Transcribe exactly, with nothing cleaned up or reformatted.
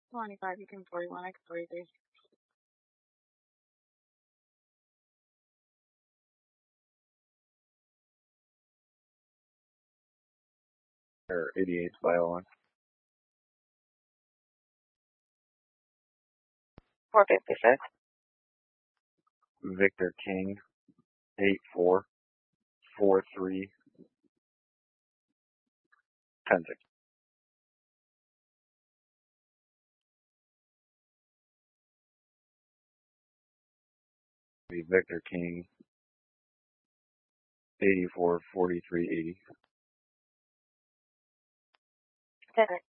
twenty-five, you can forty-one, I can forty-three. Or eighty-eight Violin. four fifty-six. Victor King, eight four, four three, ten six. Victor King, eighty-four, forty-three, eighty. Correct.